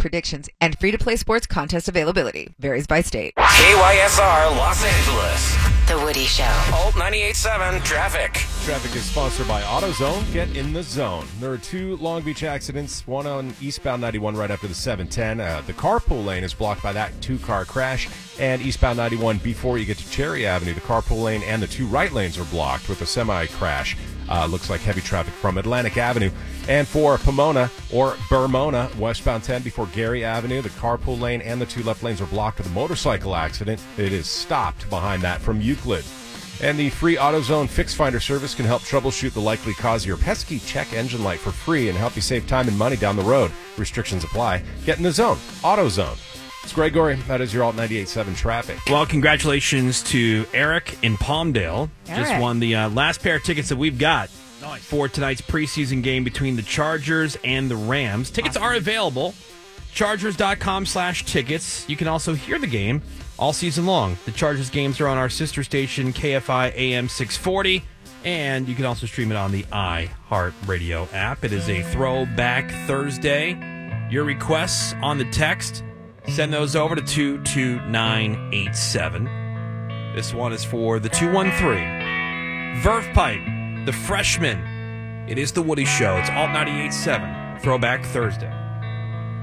predictions, and free-to-play sports contest availability. Varies by state. KYSR Los Angeles. The Woody Show. Alt 98.7 Traffic. Traffic is sponsored by AutoZone. Get in the zone. There are two Long Beach accidents, one on eastbound 91 right after the 710. The carpool lane is blocked by that two-car crash. And eastbound 91 before you get to Cherry Avenue, the carpool lane and the two right lanes are blocked with a semi-crash. Looks like heavy traffic from Atlantic Avenue. And for Pomona or Bermona, westbound 10 before Gary Avenue, the carpool lane and the two left lanes are blocked with a motorcycle accident. It is stopped behind that from Euclid. And the free AutoZone Fix Finder service can help troubleshoot the likely cause of your pesky check engine light for free and help you save time and money down the road. Restrictions apply. Get in the zone. AutoZone. It's Gregory. That is your Alt 98.7 Traffic. Well, congratulations to Eric in Palmdale. Just won the last pair of tickets that we've got for tonight's preseason game between the Chargers and the Rams. Tickets are available. Chargers.com/tickets. You can also hear the game all season long. The Chargers games are on our sister station, KFI AM 640. And you can also stream it on the iHeartRadio app. It is a Throwback Thursday. Your requests on the text. Send those over to 22987. This one is for the 213. Verve Pipe, the freshman. It is the Woody Show. It's Alt 98.7. Throwback Thursday.